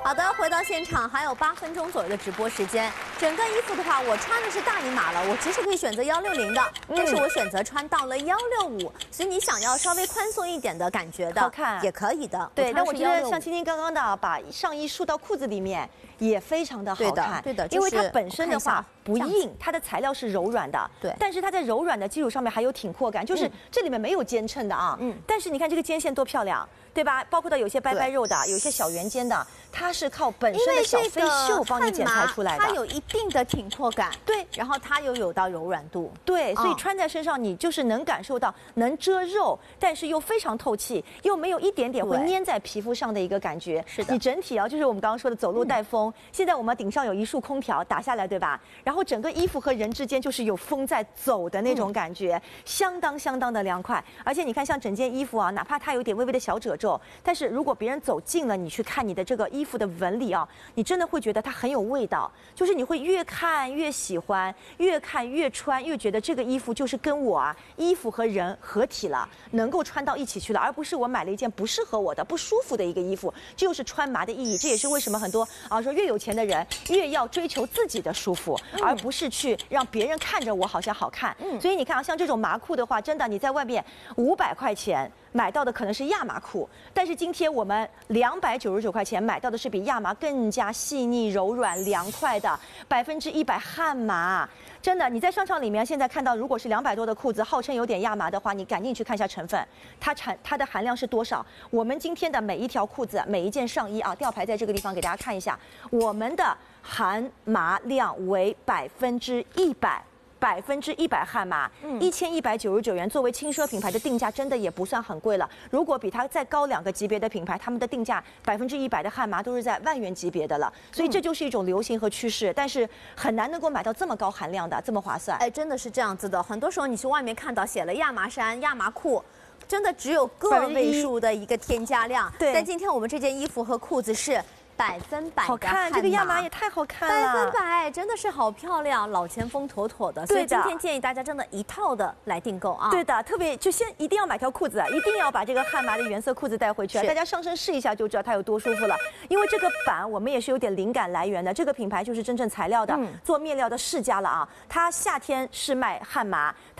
好的，回到现场还有8分钟左右的直播时间。整个衣服的话，我穿的是大一码了，我其实可以选择160的，但是我选择穿到了165，所以你想要稍微宽松一点的感觉的， 好看也可以的。 对，但我觉得 165 像青青刚刚的把上衣束到裤子里面，也非常的好看。 对的， 因为它本身的话不这样硬，它的材料是柔软的。 对， 但是它在柔软的基础上面还有挺阔感，就是这里面没有肩衬的啊。但是你看这个肩线多漂亮。 对吧？包括到有些掰掰肉的，有一些小圆肩的，它是靠本身的小飞袖帮你剪裁出来的。 它有一定的挺阔感， 对， 然后它又有到柔软度， 对，所以穿在身上你就是能感受到能遮肉，但是又非常透气，又没有一点点会粘在皮肤上的一个感觉。 是的， 你整体啊，就是我们刚刚说的走路带风。现在我们顶上有一束空调打下来，对吧？然后整个衣服和人之间就是有风在走的那种感觉，相当的凉快。而且你看，像整件衣服啊，哪怕它有点微微的小褶皱。 但是如果别人走近了，你去看你的这个衣服的纹理啊，你真的会觉得它很有味道，就是你会越看越喜欢，越看越穿，越觉得这个衣服就是跟我啊衣服和人合体了，能够穿到一起去了，而不是我买了一件不适合我的、不舒服的一个衣服，这就是穿麻的意义。这也是为什么很多啊说越有钱的人越要追求自己的舒服，而不是去让别人看着我好像好看。所以你看啊，像这种麻裤的话，真的你在外面500块钱。 买到的可能是亚麻裤，但是今天我们299块钱买到的是比亚麻更加细腻、柔软、凉快的100%汉麻。真的，你在商场里面现在看到，如果是200多的裤子，号称有点亚麻的话，你赶紧去看一下成分，它的含量是多少？我们今天的每一条裤子、每一件上衣啊，吊牌在这个地方给大家看一下，我们的含麻量为100%。100%汉麻，1199元，作为轻奢品牌的定价真的也不算很贵了。如果比它再高2个级别的品牌，他们的定价100%的汉麻都是在万元级别的了。所以这就是一种流行和趋势，但是很难能够买到这么高含量的，这么划算。 哎，真的是这样子的。很多时候你去外面看到写了亚麻衫、亚麻裤。 真的只有个位数的一个添加量， 对。 但今天我们这件衣服和裤子是100%的好看，这个亚麻也太好看了，100%真的是好漂亮，老前锋妥妥的。所以今天建议大家真的一套的来订购啊。 对的，特别就先一定要买条裤子，一定要把这个汉麻的原色裤子带回去，大家上身试一下就知道它有多舒服了。因为这个版我们也是有点灵感来源的，这个品牌就是真正材料的做面料的世家了啊。它夏天是卖汉麻。